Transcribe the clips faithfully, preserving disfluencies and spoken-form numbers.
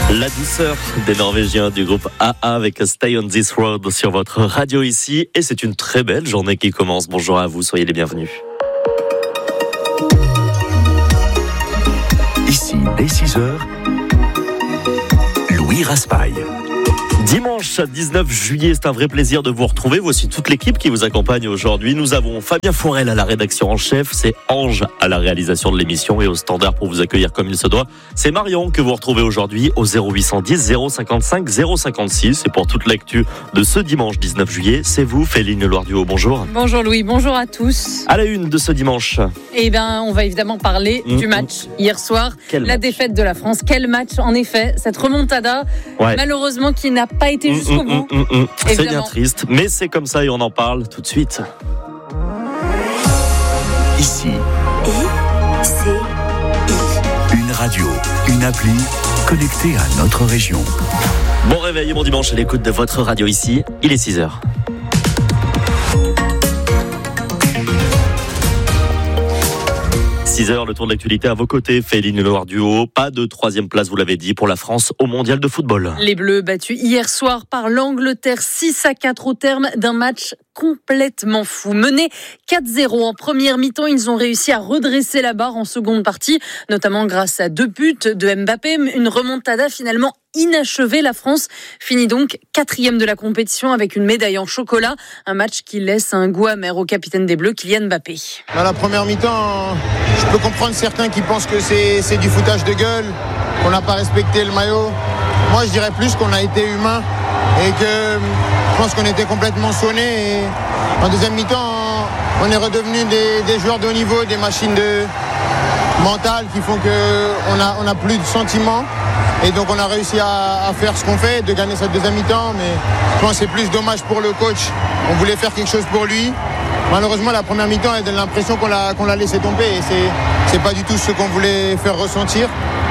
La douceur des Norvégiens du groupe A A avec Stay on This Road sur votre radio ici. Et c'est une très belle journée qui commence. Bonjour à vous, soyez les bienvenus. Ici, dès six heures, Louis Raspail. Dimanche dix-neuf juillet, c'est un vrai plaisir de vous retrouver. Voici toute l'équipe qui vous accompagne aujourd'hui. Nous avons Fabien Forel à la rédaction en chef, c'est Ange à la réalisation de l'émission et au standard pour vous accueillir comme il se doit. C'est Marion que vous retrouvez aujourd'hui au zéro huit cent dix zéro cinquante-cinq zéro cinquante-six. Et pour toute l'actu de ce dimanche dix-neuf juillet, c'est vous, Féline Loire-du-Haut. Bonjour. Bonjour Louis, bonjour à tous. À la une de ce dimanche. Eh bien, on va évidemment parler mmh, du match mmh. hier soir. Quel la match. Défaite de la France. Quel match, en effet. Cette remontada, ouais. malheureusement, qui n'a pas été jusqu'au mmh, bout. Mmh, mmh, mmh. C'est bien triste, mais c'est comme ça et on en parle tout de suite. Ici. Et c'est une radio, une appli connectée à notre région. Bon réveil, bon dimanche à l'écoute de votre radio ici. Il est six heures. six heures, le tour de l'actualité à vos côtés. Féline Loire-du-Haut, pas de troisième place, vous l'avez dit, pour la France au Mondial de football. Les Bleus battus hier soir par l'Angleterre six à quatre au terme d'un match complètement fou. Menés quatre zéro en première mi-temps, ils ont réussi à redresser la barre en seconde partie, notamment grâce à deux buts de Mbappé. Une remontada finalement inachevée. La France finit donc quatrième de la compétition avec une médaille en chocolat. Un match qui laisse un goût amer au capitaine des Bleus, Kylian Mbappé. Dans la première mi-temps, je peux comprendre certains qui pensent que c'est, c'est du foutage de gueule, qu'on n'a pas respecté le maillot. Moi, je dirais plus qu'on a été humain et que je pense qu'on était complètement sonnés. Et en deuxième mi-temps, on est redevenu des, des joueurs de haut niveau, des machines de mentales qui font qu'on n'a on a plus de sentiments. Et donc on a réussi à, à faire ce qu'on fait, de gagner cette deuxième mi-temps, mais je pense que c'est plus dommage pour le coach. On voulait faire quelque chose pour lui. Malheureusement, la première mi-temps, elle donne l'impression qu'on l'a, qu'on l'a laissé tomber et c'est, c'est pas du tout ce qu'on voulait faire ressentir.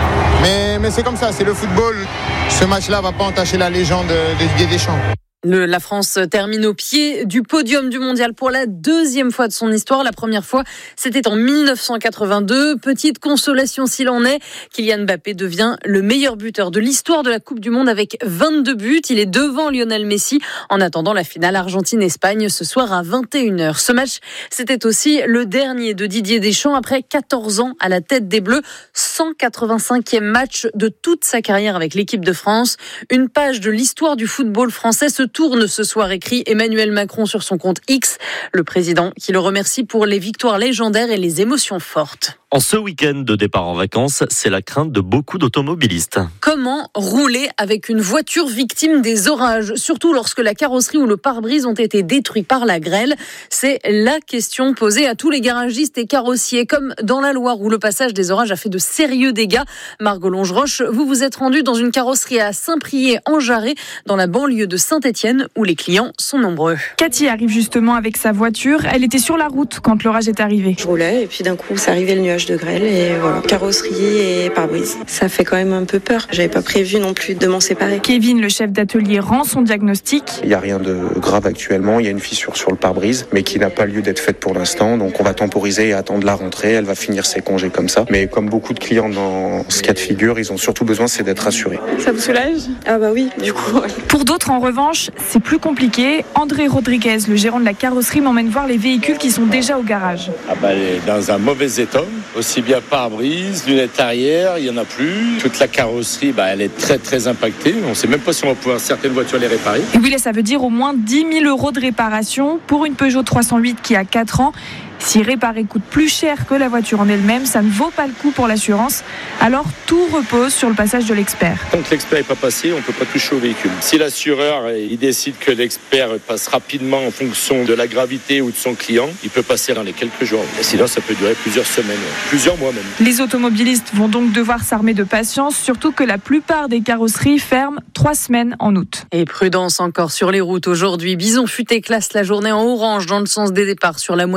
Mais, mais c'est comme ça, c'est le football. Ce match-là va pas entacher la légende de Didier Deschamps. Le, la France termine au pied du podium du mondial pour la deuxième fois de son histoire. La première fois, c'était en dix-neuf cent quatre-vingt-deux. Petite consolation s'il en est, Kylian Mbappé devient le meilleur buteur de l'histoire de la Coupe du Monde avec vingt-deux buts. Il est devant Lionel Messi en attendant la finale Argentine-Espagne ce soir à vingt et une heures. Ce match, c'était aussi le dernier de Didier Deschamps après quatorze ans à la tête des Bleus. cent quatre-vingt-cinquième match de toute sa carrière avec l'équipe de France. Une page de l'histoire du football français se tourne ce soir, écrit Emmanuel Macron sur son compte X. Le président qui le remercie pour les victoires légendaires et les émotions fortes. En ce week-end de départ en vacances, c'est la crainte de beaucoup d'automobilistes. Comment rouler avec une voiture victime des orages, surtout lorsque la carrosserie ou le pare-brise ont été détruits par la grêle? C'est la question posée à tous les garagistes et carrossiers, comme dans la Loire où le passage des orages a fait de sérieux dégâts. Margot Longeroche, vous vous êtes rendue dans une carrosserie à Saint-Priest-en-Jarret, dans la banlieue de Saint-Étienne, où les clients sont nombreux. Cathy arrive justement avec sa voiture. Elle était sur la route quand l'orage est arrivé. Je roulais et puis d'un coup, ça arrivait le nuage de grêle et voilà, carrosserie et pare-brise. Ça fait quand même un peu peur. J'avais pas prévu non plus de m'en séparer. Kevin, le chef d'atelier, rend son diagnostic. Il n'y a rien de grave actuellement. Il y a une fissure sur le pare-brise, mais qui n'a pas lieu d'être faite pour l'instant. Donc on va temporiser et attendre la rentrée. Elle va finir ses congés comme ça. Mais comme beaucoup de clients dans ce cas de figure, ils ont surtout besoin, c'est d'être rassurés. Ça vous soulage ? Ah bah oui, du coup. Ouais. Pour d'autres, en revanche, c'est plus compliqué. André Rodriguez, le gérant de la carrosserie, m'emmène voir les véhicules qui sont déjà au garage. Ah bah, elle est dans un mauvais état, aussi bien pare-brise, lunettes arrière, il n'y en a plus. Toute la carrosserie, bah, elle est très très impactée. On ne sait même pas si on va pouvoir certaines voitures les réparer. Et oui, là, ça veut dire au moins dix mille euros de réparation pour une Peugeot trois cent huit qui a quatre ans. Si réparer coûte plus cher que la voiture en elle-même, ça ne vaut pas le coup pour l'assurance. Alors tout repose sur le passage de l'expert. Tant que l'expert n'est pas passé, on ne peut pas toucher au véhicule. Si l'assureur il décide que l'expert passe rapidement en fonction de la gravité ou de son client, il peut passer dans les quelques jours. Et sinon, ça peut durer plusieurs semaines, plusieurs mois même. Les automobilistes vont donc devoir s'armer de patience, surtout que la plupart des carrosseries ferment trois semaines en août. Et prudence encore sur les routes aujourd'hui. Bison Futé classe la journée en orange dans le sens des départs sur la moitié est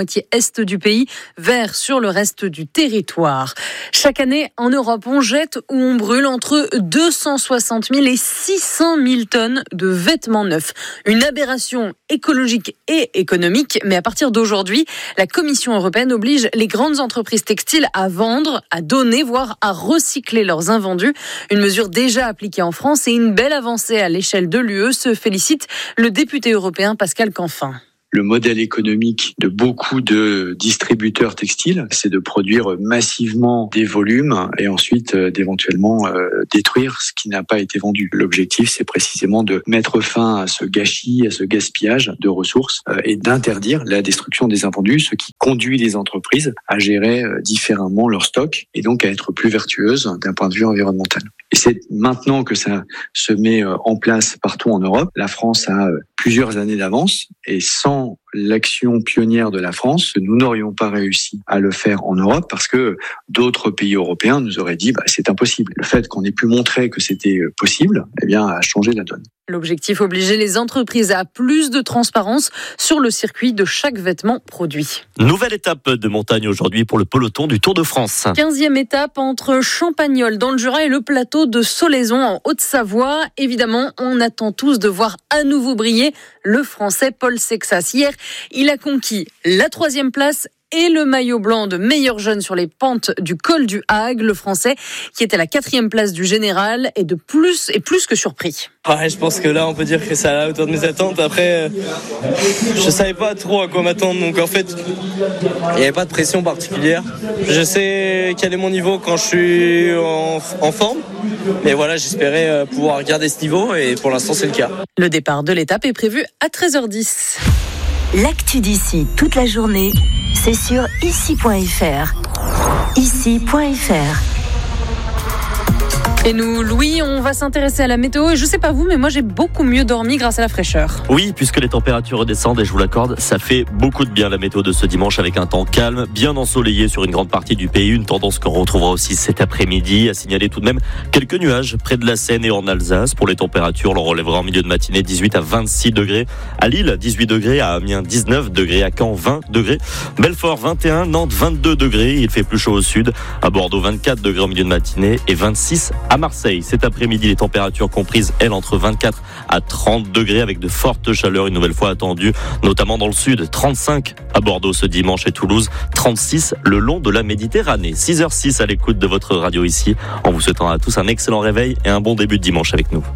l'est du pays vers sur le reste du territoire. Chaque année, en Europe, on jette ou on brûle entre deux cent soixante mille et six cent mille tonnes de vêtements neufs. Une aberration écologique et économique, mais à partir d'aujourd'hui, la Commission européenne oblige les grandes entreprises textiles à vendre, à donner, voire à recycler leurs invendus. Une mesure déjà appliquée en France et une belle avancée à l'échelle de l'U E, se félicite le député européen Pascal Canfin. Le modèle économique de beaucoup de distributeurs textiles, c'est de produire massivement des volumes et ensuite euh, d'éventuellement euh, détruire ce qui n'a pas été vendu. L'objectif, c'est précisément de mettre fin à ce gâchis, à ce gaspillage de ressources euh, et d'interdire la destruction des invendus, ce qui conduit les entreprises à gérer euh, différemment leur stock et donc à être plus vertueuses d'un point de vue environnemental. Et c'est maintenant que ça se met en place partout en Europe. La France a plusieurs années d'avance et sans l'action pionnière de la France, nous n'aurions pas réussi à le faire en Europe parce que d'autres pays européens nous auraient dit bah, c'est impossible. Le fait qu'on ait pu montrer que c'était possible, eh bien, a changé la donne. L'objectif, obliger les entreprises à plus de transparence sur le circuit de chaque vêtement produit. Nouvelle étape de montagne aujourd'hui pour le peloton du Tour de France. quinzième étape entre Champagnole dans le Jura et le plateau de Solaison en Haute-Savoie. Évidemment, on attend tous de voir à nouveau briller le Français Paul Sexas. Hier, il a conquis la troisième place et le maillot blanc de meilleur jeune sur les pentes du col du Hague. Le Français, qui était à la quatrième place du général, est de plus et plus que surpris. Ouais, je pense que là, on peut dire que c'est à la hauteur de mes attentes. Après, je savais pas trop à quoi m'attendre. Donc en fait, il n'y avait pas de pression particulière. Je sais quel est mon niveau quand je suis en, en forme. Mais voilà, j'espérais pouvoir garder ce niveau et pour l'instant, c'est le cas. Le départ de l'étape est prévu à treize heures dix. L'actu d'ici toute la journée, c'est sur ici point f r. ici point f r. Et nous, Louis, on va s'intéresser à la météo. Et je sais pas vous, mais moi j'ai beaucoup mieux dormi grâce à la fraîcheur. Oui, puisque les températures redescendent et je vous l'accorde, ça fait beaucoup de bien la météo de ce dimanche avec un temps calme, bien ensoleillé sur une grande partie du pays. Une tendance qu'on retrouvera aussi cet après-midi. À signaler tout de même quelques nuages près de la Seine et en Alsace. Pour les températures, l'on relèvera en milieu de matinée dix-huit à vingt-six degrés. À Lille, dix-huit degrés. À Amiens, dix-neuf degrés. À Caen, vingt degrés. Belfort, vingt et un. Nantes, vingt-deux degrés. Il fait plus chaud au sud. À Bordeaux, vingt-quatre degrés en milieu de matinée et vingt-six à Marseille. Cet après-midi, les températures comprises, elles, entre vingt-quatre à trente degrés avec de fortes chaleurs une nouvelle fois attendues, notamment dans le sud. trente-cinq à Bordeaux ce dimanche et Toulouse. trente-six le long de la Méditerranée. six heures six à l'écoute de votre radio ici. En vous souhaitant à tous un excellent réveil et un bon début de dimanche avec nous.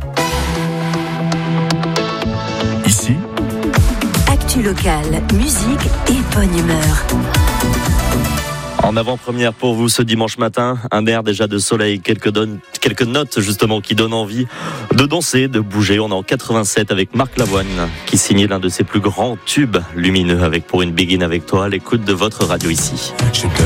Ici, Actu locale, musique et bonne humeur. En avant-première pour vous ce dimanche matin, un air déjà de soleil, quelques, donnes, quelques notes justement qui donnent envie de danser, de bouger. On est en quatre-vingt-sept avec Marc Lavoine qui signait l'un de ses plus grands tubes lumineux avec Pour une Begin avec toi, à l'écoute de votre radio ici.